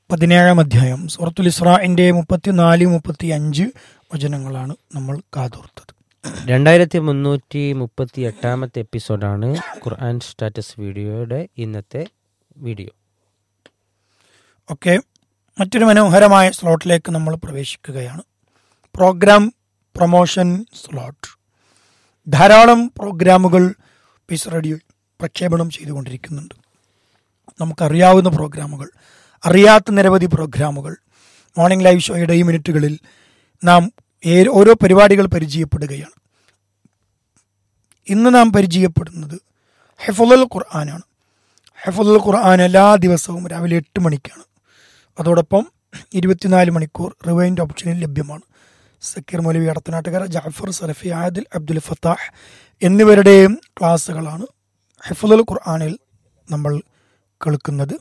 17-ാം അധ്യായം സൂറത്തുൽ ഇസ്രാഇന്റെ 34-35 വചനങ്ങളാണ് നമ്മൾ കാതോർത്തത്. 2338-ാമത്തെ എപ്പിസോഡാണ് ഖുർആൻ സ്റ്റാറ്റസ് വീഡിയോയുടെ ഇന്നത്തെ വീഡിയോ. ഓക്കെ, മറ്റൊരു മനോഹരമായ സ്ലോട്ടിലേക്ക് നമ്മൾ പ്രവേശിക്കുകയാണ്. Programme promotion slot. ധാരാളം പ്രോഗ്രാമുകൾ പീസ് റേഡിയോ പ്രക്ഷേപണം ചെയ്തുകൊണ്ടിരിക്കുന്നുണ്ട്. നമുക്കറിയാവുന്ന പ്രോഗ്രാമുകൾ, അറിയാത്ത നിരവധി പ്രോഗ്രാമുകൾ. മോർണിംഗ് ലൈവ് ഷോയുടെ ഈ മിനിറ്റുകളിൽ നാം ഓരോ പരിപാടികൾ പരിചയപ്പെടുകയാണ്. ഇന്ന് നാം പരിചയപ്പെടുന്നത് ഹിഫ്ളുൽ ഖുർആനാണ്. ഹിഫ്ളുൽ ഖുർആൻ എല്ലാ ദിവസവും രാവിലെ 8 മണിക്കാണ്. അതോടൊപ്പം 24 മണിക്കൂർ റിവൈൻഡ് ഓപ്ഷനിൽ ലഭ്യമാണ്. സക്കീർ മൗലവി അടത്തനാട്ടുകര, ജാഫർ സലഫി, ആദിൽ അബ്ദുൽ ഫത്താഹ് എന്നിവരുടെയും ക്ലാസ്സുകളാണ് ഹിഫ്ളുൽ ഖുർആനിൽ നമ്മൾ കേൾക്കുന്നത്.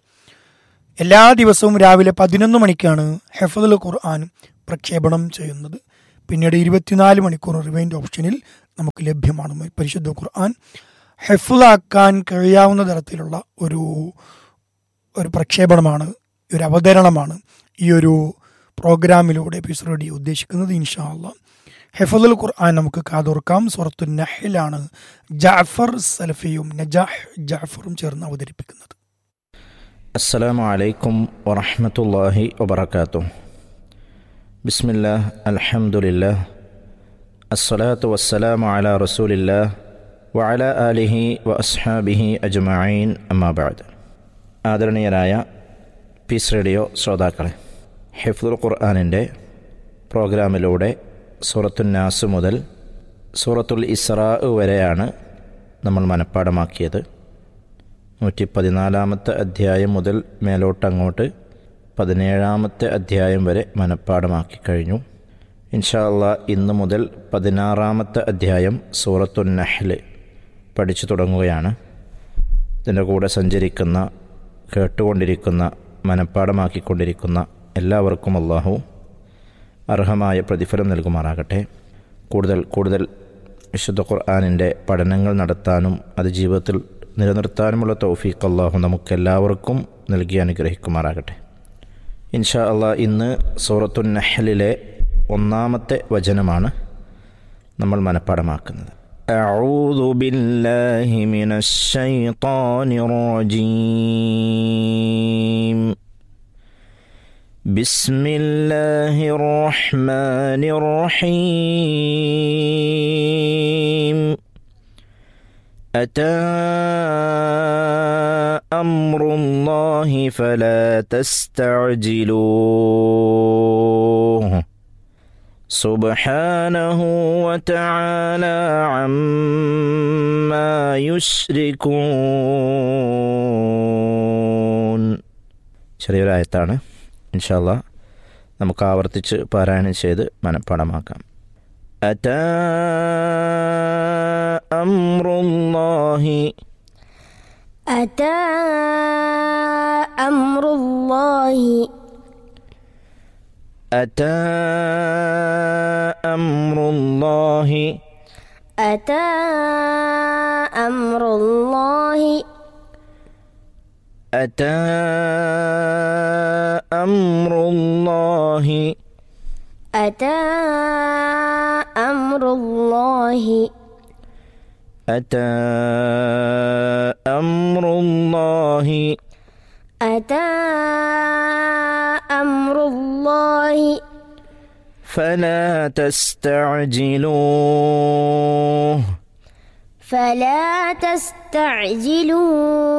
എല്ലാ ദിവസവും രാവിലെ 11 മണിക്കാണ് ഹിഫ്ളുൽ ഖുർആൻ പ്രക്ഷേപണം ചെയ്യുന്നത്. പിന്നീട് 24 മണിക്കൂർ റിവൈൻഡ് ഓപ്ഷനിൽ നമുക്ക് ലഭ്യമാണ്. പരിശുദ്ധ ഖുർആൻ ഹിഫ്ളാക്കാൻ കഴിയാവുന്ന തരത്തിലുള്ള ഒരു പ്രക്ഷേപണമാണ്, ഒരു അവതരണമാണ് ഈ ഒരു പ്രോഗ്രാമിലൂടെ പീസ് റേഡിയോ ഉദ്ദേശിക്കുന്നത്. ഇൻഷാ അല്ലാഹ് ഹിഫ്ളുൽ ഖുർആൻ നമുക്ക് കാതോർക്കാം. സൂറത്തുൻ നഹ്ലാണ് ജാഫർ സലഫിയും നജാഹ് ജാഫറും ചേർന്ന് അവതരിപ്പിക്കുന്നത്. അസ്സലാമു അലൈക്കും വറഹ്മത്തുള്ളാഹി വബറകാതുഹു. ബിസ്മില്ലാഹ്, അൽഹംദുലില്ലാഹ്, അസ്സലാത്തു വസ്സലാമു അലാ റസൂലില്ലാഹ് വഅലാ ആലിഹി വഅസ്ഹാബിഹി അജ്മഈൻ, അമ്മാ ബഅദ്. ആദരണീയരായ പീസ് റേഡിയോ ശ്രോതാക്കളെ, ഹിഫ്ളുൽ ഖുർആനിൻ്റെ പ്രോഗ്രാമിലൂടെ സൂറത്തുൻ നാസ് മുതൽ സൂറത്തുൽ ഇസ്രാ വരെയാണ് നമ്മൾ മനഃപ്പാടമാക്കിയത്. 114-ാമത്തെ അധ്യായം മുതൽ മേലോട്ടങ്ങോട്ട് 17-ാമത്തെ അധ്യായം വരെ മനഃപ്പാടമാക്കി കഴിഞ്ഞു. ഇൻഷാ അല്ലാഹ് ഇന്ന് മുതൽ 16-ാമത്തെ അധ്യായം സൂറത്തുൻ നഹ്ല് പഠിച്ചു തുടങ്ങുകയാണ്. ഇതിൻ്റെ കൂടെ സഞ്ചരിക്കുന്ന, കേട്ടുകൊണ്ടിരിക്കുന്ന, മനഃപ്പാടമാക്കിക്കൊണ്ടിരിക്കുന്ന എല്ലാവർക്കും അല്ലാഹു അർഹമായ പ്രതിഫലം നൽകുമാറാകട്ടെ. കൂടുതൽ വിശുദ്ധ ഖുർആനിൻ്റെ പഠനങ്ങൾ നടത്താനും അത് ജീവിതത്തിൽ നിലനിർത്താനുമുള്ള തൗഫീഖ് അല്ലാഹു നമുക്കെല്ലാവർക്കും നൽകി അനുഗ്രഹിക്കുമാറാകട്ടെ. ഇൻഷാ അല്ലാഹ് ഇന്ന് സൂറത്തുൻ നഹ്ലിലെ 1-ാമത്തെ വചനമാണ് നമ്മൾ മനഃപ്പാടമാക്കുന്നത്. അഊദു ബില്ലാഹി മിനശ് ശൈത്വാനിർ റജീം. ബിസ്മില്ലാഹിർ റഹ്മാനിർ റഹീം. അതാ അംറുല്ലാഹി ഫലാ തസ്തഅജിലൂഹു സുബ്ഹാനഹു വതആലാ അമ്മാ യുശ്രികൂൻ. ചെറിയൊരായത്താണ്. ഇൻഷാ അല്ലാഹ് നമുക്ക് ആവർത്തിച്ച് പാരായണം ചെയ്ത് മനഃപ്പാടമാക്കാം. അതാ അംറുല്ലാഹി. അതാ അംറുല്ലാഹി. അതാ അംറുല്ലാഹി. അതാ അംറുല്ലാഹി. അതാ അംറുല്ലാഹി. അതാ അംറുല്ലാഹി. അതാ അംറുല്ലാഹി. അതാ അംറുല്ലാഹി. ഫലാ തസ്തഅജിലൂഹു. ഫലാ തസ്തഅജിലൂ.